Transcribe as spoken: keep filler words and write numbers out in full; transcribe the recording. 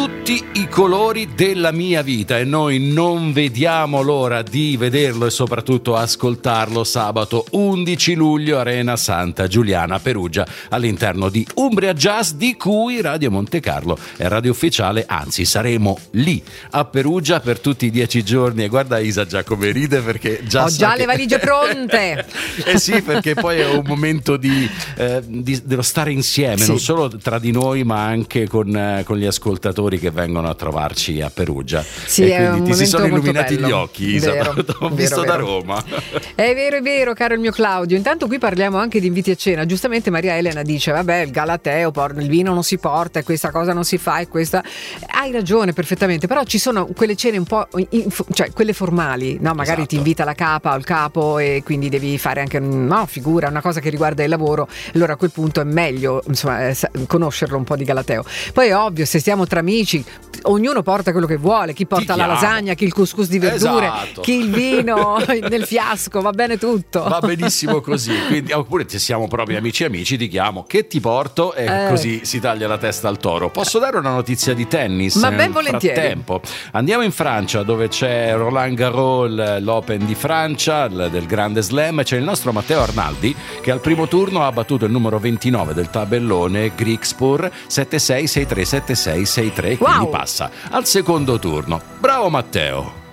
tutti i colori della mia vita, e noi non vediamo l'ora di vederlo e soprattutto ascoltarlo sabato undici luglio, Arena Santa Giuliana, Perugia, all'interno di Umbria Jazz, di cui Radio Monte Carlo è radio ufficiale. Anzi, saremo lì a Perugia per tutti i dieci giorni. E guarda Isa già come ride, perché già ho già che... le valigie pronte. Eh sì, perché poi è un momento di, eh, di dello stare insieme, sì, non solo tra di noi ma anche con, eh, con gli ascoltatori che vengono a trovarci a Perugia. Sì, e è quindi un ti si sono molto illuminati bello. gli occhi, Isa, vero, l'ho visto vero, da vero. Roma. È vero, è vero, caro il mio Claudio. Intanto qui parliamo anche di inviti a cena. Giustamente Maria Elena dice vabbè, il galateo, il vino non si porta e questa cosa non si fa e questa. Hai ragione perfettamente, però ci sono quelle cene un po' in, cioè quelle formali, no? Magari Esatto. ti invita la capa o il capo e quindi devi fare anche no, figura, una cosa che riguarda il lavoro. Allora a quel punto è meglio, insomma, conoscerlo un po' di galateo. Poi è ovvio, se stiamo tra amici, ognuno porta quello che vuole, chi porta la lasagna, chi il couscous di verdure, esatto, chi il vino nel fiasco, va bene tutto. Va benissimo così. Quindi, oppure se siamo proprio amici amici ti chiamo, che ti porto, e eh. così si taglia la testa al toro. Posso dare una notizia di tennis? Ma ben nel volentieri. Frattempo andiamo in Francia, dove c'è Roland Garros, l'Open di Francia del Grande Slam. C'è il nostro Matteo Arnaldi che al primo turno ha battuto il numero ventinove del tabellone Grigspur sette sei sei tre sette sei sei tre, quindi wow, passa al secondo turno. Bravo Matteo.